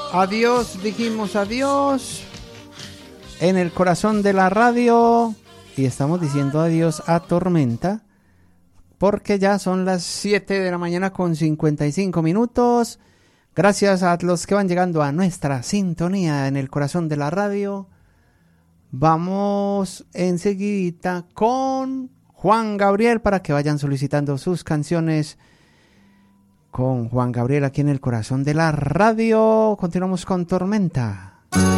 Adiós, dijimos adiós en el corazón de la radio y estamos diciendo adiós a Tormenta porque ya son las 7 de la mañana con 55 minutos. Gracias a los que van llegando a nuestra sintonía en el corazón de la radio. Vamos enseguidita con Juan Gabriel para que vayan solicitando sus canciones con Juan Gabriel aquí en el corazón de la radio. Continuamos con Tormenta.